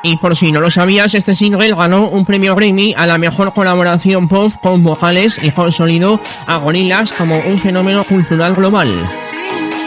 Y por si no lo sabías, este single ganó un premio Grammy a la mejor colaboración pop con vocales y consolidó a Gorillaz como un fenómeno cultural global.